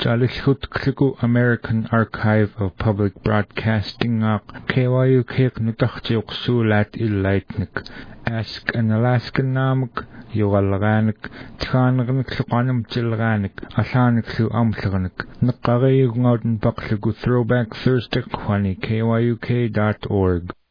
Jalishut American Archive of Public Broadcasting KYUK Nutachjuk Sulat Illightnik Ask an Alaskan Namuk Yugalganik Tchanik Luqanum Chilganik Asanik Lu Amtlanik Nakari Ngautin Bakligu Throwback Thursday Kwani KYUK.org